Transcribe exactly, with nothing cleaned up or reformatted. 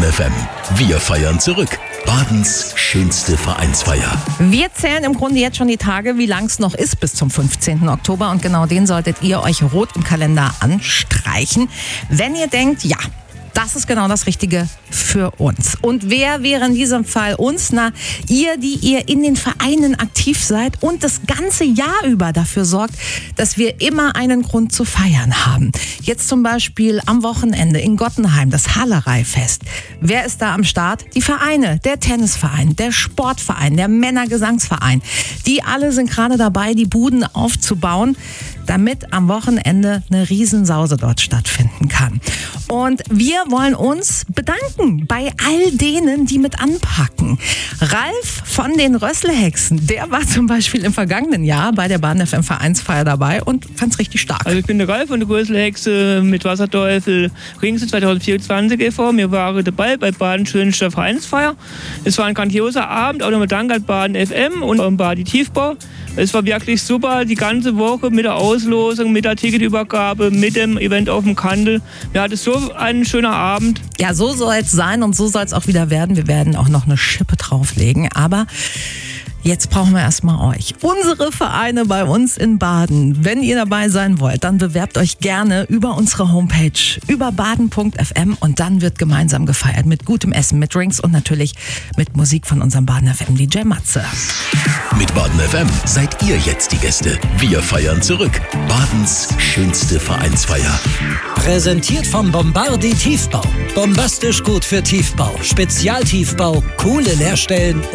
Baden F M. Wir feiern zurück. Badens schönste Vereinsfeier. Wir zählen im Grunde jetzt schon die Tage, wie lang es noch ist bis zum fünfzehnten Oktober. Und genau den solltet ihr euch rot im Kalender anstreichen, wenn ihr denkt, ja, das ist genau das Richtige für uns. Und wer wäre in diesem Fall uns? Na, ihr, die ihr in den Vereinen aktiv seid und das ganze Jahr über dafür sorgt, dass wir immer einen Grund zu feiern haben. Jetzt zum Beispiel am Wochenende in Gottenheim, das Hallereifest. Wer ist da am Start? Die Vereine, der Tennisverein, der Sportverein, der Männergesangsverein. Die alle sind gerade dabei, die Buden aufzubauen, damit am Wochenende eine Riesensause dort stattfinden kann. Und wir wollen uns bedanken bei all denen, die mit anpacken. Ralf von den Rösslehexen, der war zum Beispiel im vergangenen Jahr bei der Baden F M Vereinsfeier dabei und fand's richtig stark. Also ich bin der Ralf von der Rösslehexe mit Wasserteufel Ringse zwanzig vierundzwanzig e V Wir waren dabei bei Baden schönster Vereinsfeier. Es war ein grandioser Abend, auch nochmal Dank an Baden F M und an Badi Tiefbau. Es war wirklich super, die ganze Woche mit der Auslosung, mit der Ticketübergabe, mit dem Event auf dem Kandel. Wir hatten so einen schönen Abend. Ja, so soll es sein und so soll es auch wieder werden. Wir werden auch noch eine Schippe drauflegen, aber jetzt brauchen wir erstmal euch. Unsere Vereine bei uns in Baden. Wenn ihr dabei sein wollt, dann bewerbt euch gerne über unsere Homepage, über baden punkt f m und dann wird gemeinsam gefeiert mit gutem Essen, mit Drinks und natürlich mit Musik von unserem Baden F M D J Matze. Mit Baden F M seid ihr jetzt die Gäste. Wir feiern zurück. Badens schönste Vereinsfeier. Präsentiert vom Bombardi Tiefbau. Bombastisch gut für Tiefbau. Spezialtiefbau, coole Leerstellen